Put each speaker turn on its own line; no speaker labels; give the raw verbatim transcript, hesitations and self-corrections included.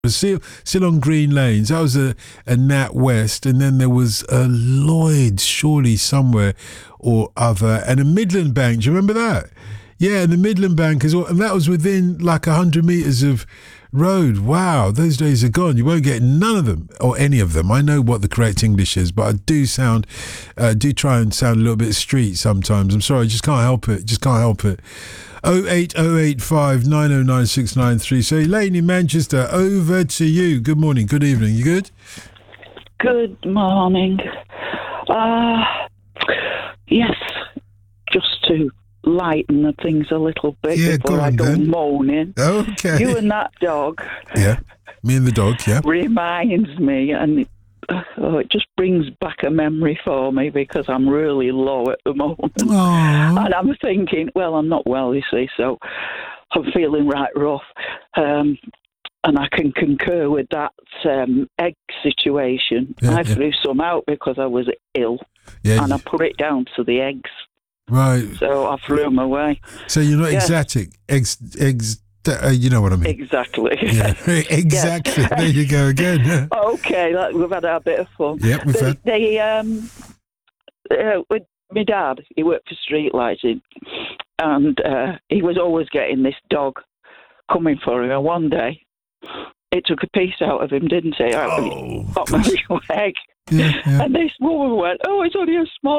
was still, still on Green Lanes. That was a, a Nat West, and then there was a Lloyd, surely somewhere or other, and a Midland Bank. Do you remember that? Yeah, and the Midland Bank as well, and that was within like a hundred metres of road. Wow, those days are gone. You won't get none of them or any of them. I know what the correct English is, but I do sound, uh, do try and sound a little bit street sometimes. I'm sorry, I just can't help it. Just can't help it. oh eight oh eight five nine oh nine six nine three. So Elaine in Manchester, over to you. Good morning, good evening. You good?
Good morning. Uh, yes, just to lighten the things a little bit
yeah,
before
go on,
I go
then.
moaning.
Okay.
You and that dog.
Yeah, me and the dog, yeah.
Reminds me, and it, oh, it just brings back a memory for me because I'm really low at the moment.
Aww.
And I'm thinking, well, I'm not well, you see, so I'm feeling right rough. Um, and I can concur with that um, egg situation.
Yeah,
I
yeah.
threw some out because I was ill,
Yeah,
and I put it down to the eggs.
right.
So I threw them away.
So you're not
Yeah.
exotic. Eggs, eggs, uh, you know what I mean.
Exactly.
Yeah, exactly. There you go again. Yeah.
Okay, like, we've had a bit of fun.
Yep, we've
they,
had.
They, um, uh, with my dad, he worked for street lighting, and uh, he was always getting this dog coming for him. And one day, it took a piece out of him, didn't it?
Oh,
Got my egg.
Yeah, yeah.
And this woman went, oh, it's only a small